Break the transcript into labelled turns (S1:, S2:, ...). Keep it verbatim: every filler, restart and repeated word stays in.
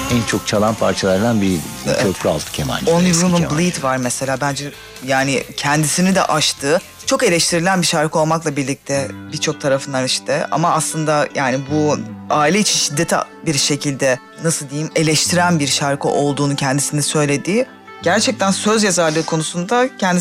S1: en çok çalan parçalardan biriydi. Evet. Köprü altı kemancı.
S2: Only Room and Bleed var mesela. Bence yani kendisini de aştı. Çok eleştirilen bir şarkı olmakla birlikte birçok tarafından işte. Ama aslında yani bu aile içi şiddete bir şekilde nasıl diyeyim eleştiren bir şarkı olduğunu kendisinde söylediği. Gerçekten söz yazarlığı konusunda kendisi